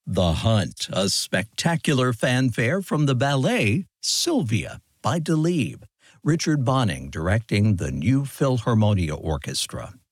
The Hunt, a spectacular fanfare from the ballet Sylvia by Delibes. Richard Bonning directing the New Philharmonia Orchestra.